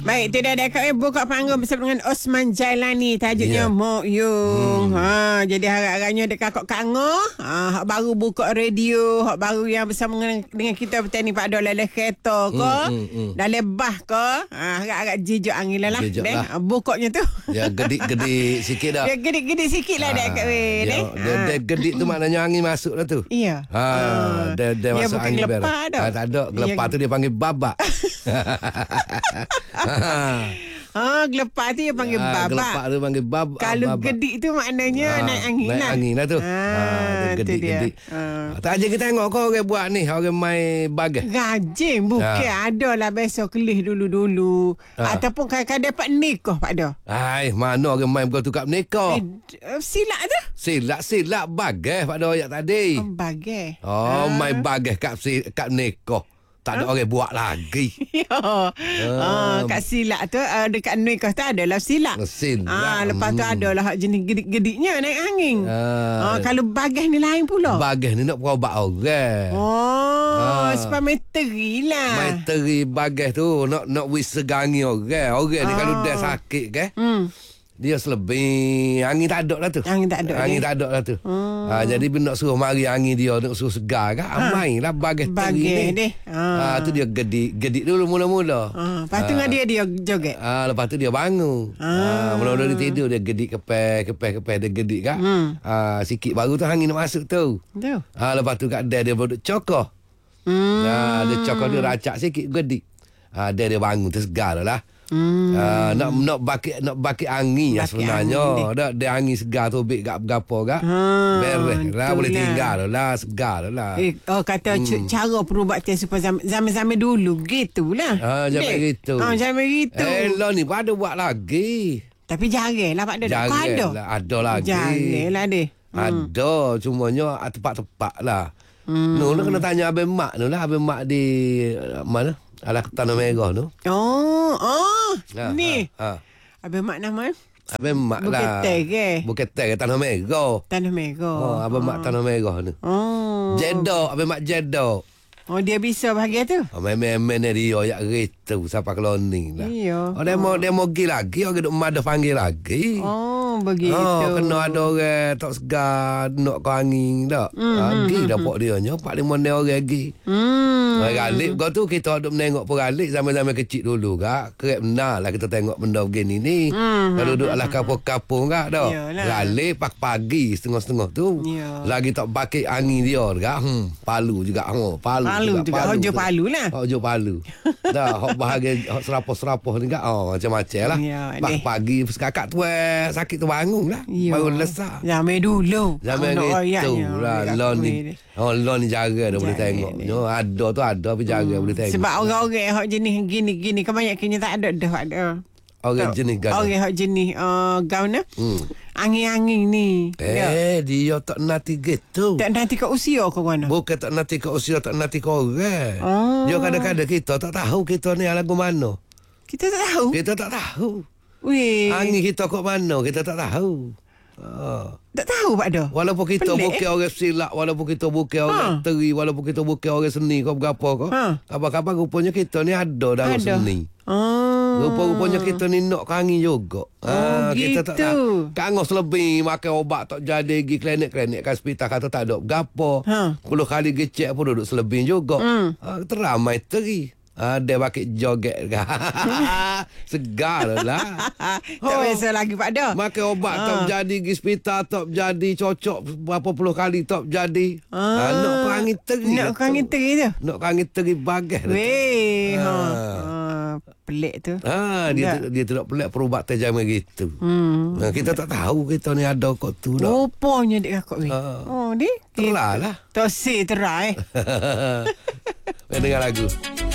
Baik, tu dah dekat buka panggung bersama dengan Osman Jailani. Tajuknya Mok Yung. Jadi harap-harapnya dekat Kak Kango. Hak baru buka radio, hak baru yang bersama dengan kita petani Pak Dol dalam kereta ke, dalam bah ke. Harap-harap jijuk angin lah. Bukanya tu. Dia gedik-gedik sikit dah. Dia gedik-gedik sikit lah dekat weh. Dia gedik tu maknanya angin masuk lah tu. Iya. Dia masuk angin beres. Tak ada. Gelepar tu dia panggil babak. Gelepar tu dia panggil babak. Gelepar tu panggil babak. Kalau gedik tu maknanya naik angin lah. Naik angin lah tu. Gedik-gedik. Tak aja kita tengok kau orang buat ni, orang main bagas. Rajin bukan ada lah biasa kelih dulu-dulu. Ataupun kadang-kadang dapat nikah Pak Do. Mana orang main bukan tu kat nikah? Silap tu. Silap bagas Pak Do ayat tadi. Bagas. Main bagas kat nikah. Tak ada orang buat lagi. Kat silap tu, dekat nikah tu adalah silap. Lepas tu adalah jenis gedik-gediknya naik angin. Kalau bagas ni lain pula. Bagas ni nak perobat orang. Sebab meteri lah. Meteri bagas tu nak wisegangi orang. Orang ni kalau dah sakit ke, dia selebih angin tak ada lah tu. Angin tak ada lah tu. Jadi bila nak suruh mari angin dia, nak suruh segar kan, main lah bagas teri ni. Tu dia gedik dulu mula-mula. Lepas tu dia joget. Lepas tu dia bangun. Mula-mula dia tidur, dia gedik kepeh dia gedik kan. Sikit baru tu angin nak masuk tu. Lepas tu kat dia duduk cokoh. Dia cokoh, dia racak sikit gedik. Dia bangun tu segar lah. Nak bakit angin lah sebenarnya. Dia angin segar tu bik gak berapa gak. Beres lah, boleh tinggal lah, segar lah. Kata cara perubatan supaya zaman-zaman dulu gitulah. Zaman gitu. Lah ni pada buat lagi. Tapi jarang lah Pak Do. Ada lagi. Jarang lah deh. Ada, cumanya tepat-tepat lah. Nak kena tanya Abang Mak tu lah. Abang Mak di mana? Alah Tanah Merah tu. Ni. Abang Mak nama? Abang Mak lah. Bukit Ter Tanah Merah. Tanah Merah. Abang Mak Tanah Merah tu. Jedok, Abang Mak Jedok. Dia bisa bahagia tu. Main-main dia yak gitu sampai kloning lah. Iya. Dia mau pergi lagi, orang duk madah panggil lagi. Begitu. Kena ada orang tak segar nak ke angin tak. Pergi dah pok dia nya 4-5 orang pergi. Galip kau tu kita duk menengok peralik zaman-zaman kecil dulu kak. Kerap benar lah kita tengok benda begini ni. Kalau duduk alah kapung-kapung kak dah. Galip pagi setengah-setengah tu. Lagi tak pakai angin dia kak. Palu juga. Palu juga. Hojo Palu lah. Hojo Palu. Dah hok bahagian hok serapah-serapah ni kak. Macam-macam lah. Pagi kakak tu sakit tu bangun lah. Baru lesar. Zaman dulu. Zaman itu lah. Lon ni jaga dah boleh tengok. Ada tapi jaga boleh tengok. Sebab orang-orang hok jenis gini kebanyakannya tak ada dah ada. Orang jenis gaun. Orang hok jenis gaun ni. Angin-angin ni. Dia tak nanti gitu. Tak nanti ke usia ke mana? Bukan tak nanti ke usia, tak nanti ke orang. Dia kadang-kadang kita tak tahu kita ni lagu mana. Kita tak tahu. Kita tak tahu. Angin kita kat mana kita tak tahu. Tak tahu Pak Do. Walaupun kita bukan orang silap, walaupun kita bukan orang teri, walaupun kita bukan orang seni ke berapa ke, kabar-kabar rupanya kita ni ada dalam seni. Rupa-rupanya kita ni nak angin juga. Kita tak tahu. Kangos lebih makan obat tak jadi pergi klinik-klinik kan hospital kata tak ada berapa. 10 kali gecek pun duduk selebih juga. Teramai teri. Dia pakai joget segar lah. Tak biasa lagi Pak Do. Makan obat tak jadi, pergi hospital tak jadi, cocok berapa puluh kali tak jadi. Nak ke angin teri. Nak ke angin teri tu. Nak ke angin teri bagas. Pelik tu. Dia tidak pelik perubatan zaman gitu. Kita tak tahu kita ni ada kot tu. Rupanya dia kakak ni. Terah lah. Tosi terah Dengar lagu.